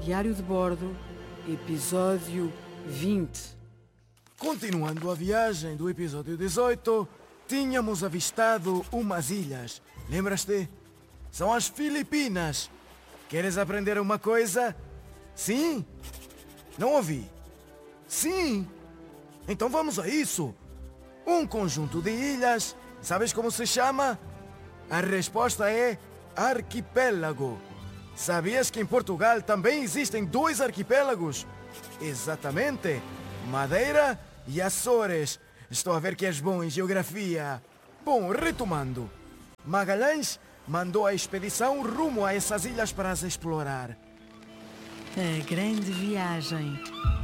Diário de Bordo, episódio 20. Continuando a viagem do episódio 18, tínhamos avistado umas ilhas. Lembras-te? São as Filipinas. Queres aprender uma coisa? Sim? Não ouvi. Sim? Então vamos a isso. Um conjunto de ilhas, sabes como se chama? A resposta é arquipélago. Sabias que em Portugal também existem 2 arquipélagos? Exatamente. Madeira e Açores. Estou a ver que és bom em geografia. Bom, retomando. Magalhães mandou a expedição rumo a essas ilhas para as explorar. A grande viagem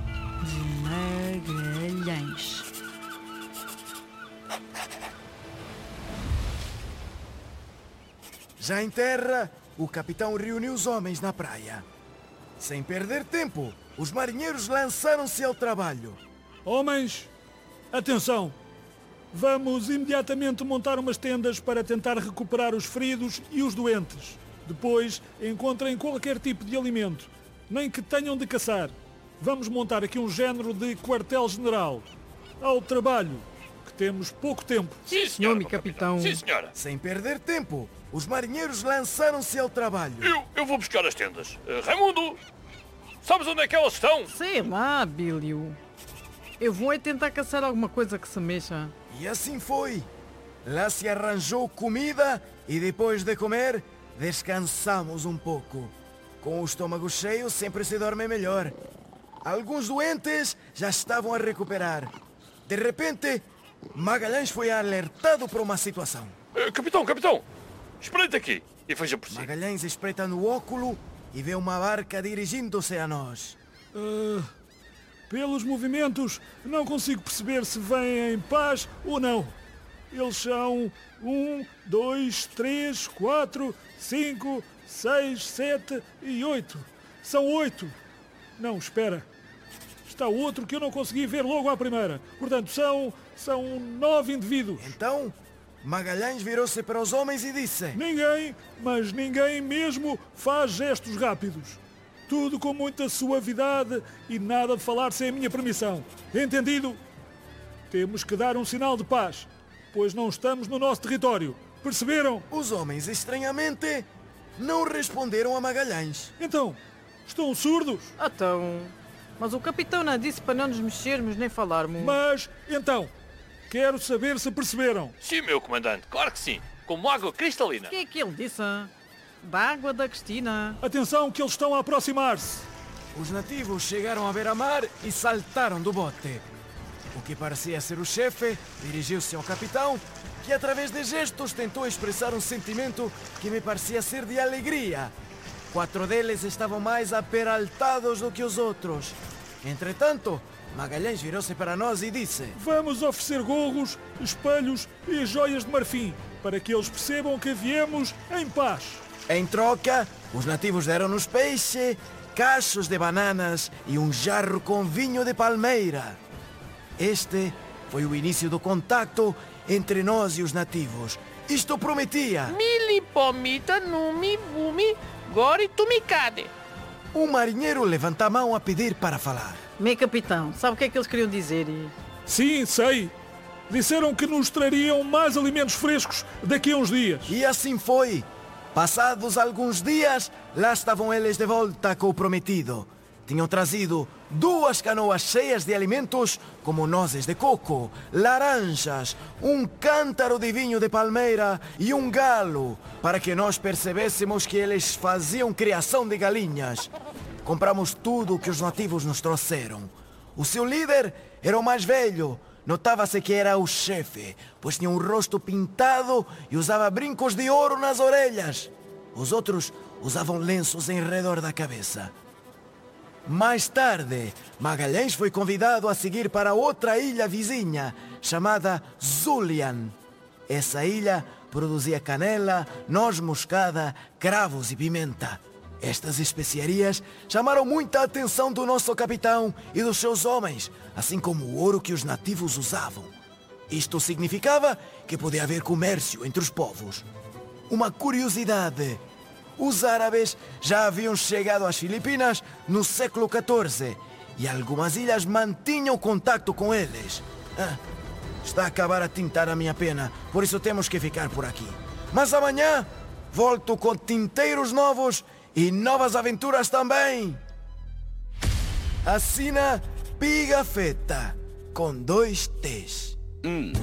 de Magalhães. Já em terra, o capitão reuniu os homens na praia. Sem perder tempo, os marinheiros lançaram-se ao trabalho. Homens, atenção! Vamos imediatamente montar umas tendas para tentar recuperar os feridos e os doentes. Depois, encontrem qualquer tipo de alimento, nem que tenham de caçar. Vamos montar aqui um género de quartel-general. Ao trabalho, que temos pouco tempo. Sim, senhor, Nome, capitão. Sim, senhora. Sem perder tempo, os marinheiros lançaram-se ao trabalho. Eu vou buscar as tendas. Raimundo, sabes onde é que elas estão? Sei lá, Bílio. Eu vou é tentar caçar alguma coisa que se mexa. E assim foi. Lá se arranjou comida e depois de comer, descansamos um pouco. Com o estômago cheio sempre se dorme melhor. Alguns doentes já estavam a recuperar. De repente, Magalhães foi alertado por uma situação. Capitão, espreita aqui e veja por si. Magalhães espreita no óculo e vê uma barca dirigindo-se a nós. Pelos movimentos, não consigo perceber se vêm em paz ou não. Eles são 1, 2, 3, 4, 5, 6, 7 e 8. São 8. Não, espera. Está outro que eu não consegui ver logo à primeira. Portanto, são 9 indivíduos. Então, Magalhães virou-se para os homens e disse: Ninguém, mas ninguém mesmo, faz gestos rápidos. Tudo com muita suavidade e nada de falar sem a minha permissão. Entendido? Temos que dar um sinal de paz, pois não estamos no nosso território. Perceberam? Os homens, estranhamente, não responderam a Magalhães. Então, estão surdos? Então, mas o capitão não disse para não nos mexermos nem falarmos. Mas, então, quero saber se perceberam. Sim, meu comandante, claro que sim. Como água cristalina. O que é que ele disse? Da água da Cristina. Atenção que eles estão a aproximar-se. Os nativos chegaram à beira-mar e saltaram do bote. O que parecia ser o chefe dirigiu-se ao capitão, que através de gestos tentou expressar um sentimento que me parecia ser de alegria. 4 deles estavam mais aperaltados do que os outros. Entretanto, Magalhães virou-se para nós e disse: Vamos oferecer gorros, espelhos e joias de marfim, para que eles percebam que viemos em paz. Em troca, os nativos deram-nos peixe, cachos de bananas e um jarro com vinho de palmeira. Este foi o início do contacto entre nós e os nativos. Isto prometia. Milipomita numi bumi gori tumicade. Um marinheiro levanta a mão a pedir para falar. Meu capitão, sabe o que é que eles queriam dizer? Sim, sei. Disseram que nos trariam mais alimentos frescos daqui a uns dias. E assim foi. Passados alguns dias, lá estavam eles de volta com o prometido. Tinham trazido 2 canoas cheias de alimentos, como nozes de coco, laranjas, um cântaro de vinho de palmeira e um galo, para que nós percebêssemos que eles faziam criação de galinhas. Compramos tudo o que os nativos nos trouxeram. O seu líder era o mais velho. Notava-se que era o chefe, pois tinha um rosto pintado e usava brincos de ouro nas orelhas. Os outros usavam lenços em redor da cabeça. Mais tarde, Magalhães foi convidado a seguir para outra ilha vizinha, chamada Zulian. Essa ilha produzia canela, noz moscada, cravos e pimenta. Estas especiarias chamaram muita atenção do nosso capitão e dos seus homens, assim como o ouro que os nativos usavam. Isto significava que podia haver comércio entre os povos. Uma curiosidade: os árabes já haviam chegado às Filipinas no século XIV e algumas ilhas mantinham contato com eles. Está a acabar a tintar a minha pena, por isso temos que ficar por aqui. Mas amanhã volto com tinteiros novos e novas aventuras também. Assina Pigafetta, com 2 T's.